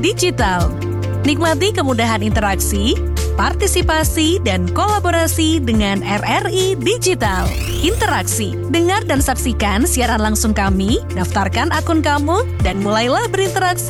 Digital. Nikmati kemudahan interaksi, partisipasi, dan kolaborasi dengan RRI Digital. Interaksi, dengar dan saksikan siaran langsung kami, daftarkan akun kamu, dan mulailah berinteraksi